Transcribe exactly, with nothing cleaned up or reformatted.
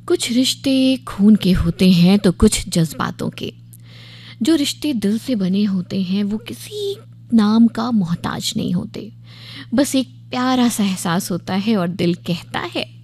कुछ रिश्ते खून के होते हैं तो कुछ जज्बातों के। जो रिश्ते दिल से बने होते हैं वो किसी नाम का मोहताज नहीं होते। बस एक प्यारा सा एहसास होता है और दिल कहता है